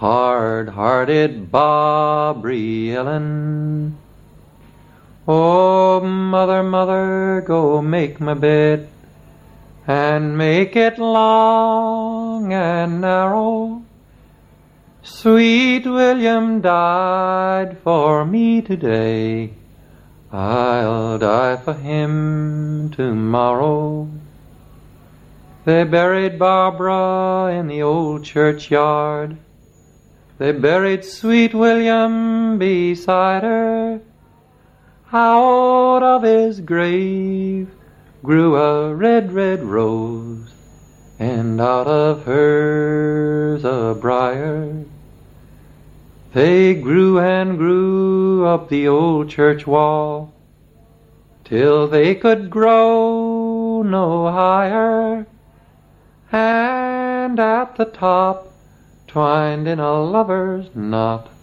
hard-hearted Bobby Ellen. Oh, mother, mother, go make my bed, and make it long and narrow. Sweet William died for me today, I'll die for him tomorrow. They buried Barbara in the old churchyard, they buried sweet William beside her. Out of his grave grew a red, red rose, and out of hers a briar. They grew and grew up the old church wall, till they could grow no higher, and at the top, twined in a lover's knot,